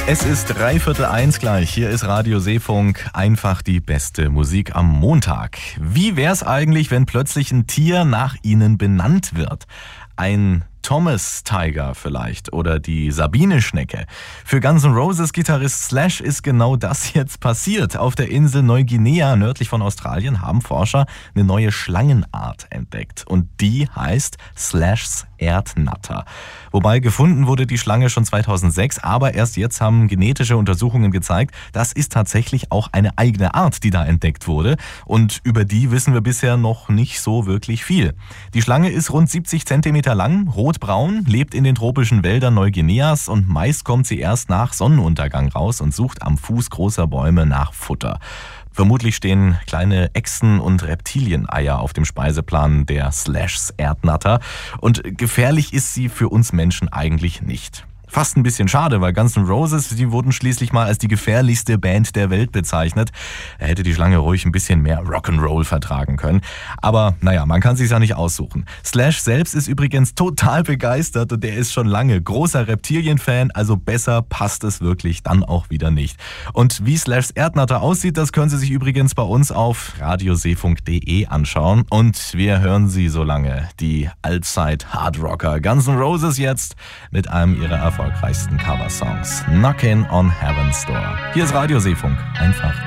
Es ist 1:15 gleich. Hier ist Radio Seefunk. Einfach die beste Musik am Montag. Wie wär's eigentlich, wenn plötzlich ein Tier nach Ihnen benannt wird? Ein Thomas Tiger vielleicht oder die Sabine-Schnecke. Für Guns N' Roses Gitarrist Slash ist genau das jetzt passiert. Auf der Insel Neuguinea, nördlich von Australien, haben Forscher eine neue Schlangenart entdeckt. Und die heißt Slash's Erdnatter. Wobei gefunden wurde die Schlange schon 2006, aber erst jetzt haben genetische Untersuchungen gezeigt, das ist tatsächlich auch eine eigene Art, die da entdeckt wurde. Und über die wissen wir bisher noch nicht so wirklich viel. Die Schlange ist rund 70 Zentimeter lang, rotbraun, lebt in den tropischen Wäldern Neuguineas und meist kommt sie erst nach Sonnenuntergang raus und sucht am Fuß großer Bäume nach Futter. Vermutlich stehen kleine Echsen- und Reptilieneier auf dem Speiseplan der Slash's Erdnatter. Und gefährlich ist sie für uns Menschen eigentlich nicht. Fast ein bisschen schade, weil Guns N' Roses, die wurden schließlich mal als die gefährlichste Band der Welt bezeichnet. Da hätte die Schlange ruhig ein bisschen mehr Rock'n'Roll vertragen können. Aber naja, man kann sich's ja nicht aussuchen. Slash selbst ist übrigens total begeistert und der ist schon lange großer Reptilien-Fan, also besser passt es wirklich dann auch wieder nicht. Und wie Slash's Erdnatter aussieht, das können Sie sich übrigens bei uns auf radioseefunk.de anschauen. Und wir hören Sie so lange, die Allzeit-Hardrocker Guns N' Roses jetzt mit einem ihrer erfolgreichsten Coversongs, Knockin' on Heaven's Door. Hier ist Radio Seefunk, einfach